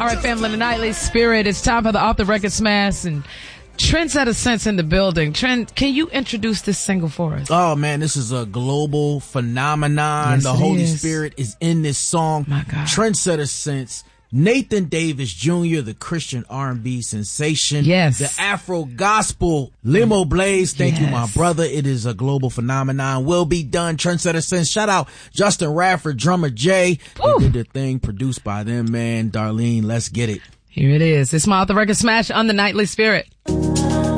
All right, family, the Nightly Spirit. It's time for the Off the Record Smash and Trendsetter Sense in the building. Trent, can you introduce this single for us? Oh man, this is a global phenomenon. Yes, the Holy Spirit is in this song. My God. Trendsetter Sense. Nathan Davis Jr., the Christian R&B sensation. Yes. The Afro gospel Limo Blaze. Thank you, my Yes. brother. It is a global phenomenon. Will be done. Trendsetter Sense. Shout out Justin Radford, drummer Jay. Woo. They did their thing, produced by them, man. Darlene, let's get it. Here it is. It's my Off the Record Smash on the Nightly Spirit.